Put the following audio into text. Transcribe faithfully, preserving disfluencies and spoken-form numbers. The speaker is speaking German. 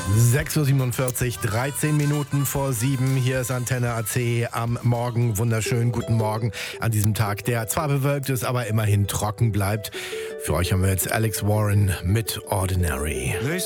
sechs Uhr siebenundvierzig, dreizehn Minuten vor sieben. Hier ist Antenne A C am Morgen. Wunderschönen guten Morgen an diesem Tag, der zwar bewölkt ist, aber immerhin trocken bleibt. Für euch haben wir jetzt Alex Warren mit Ordinary.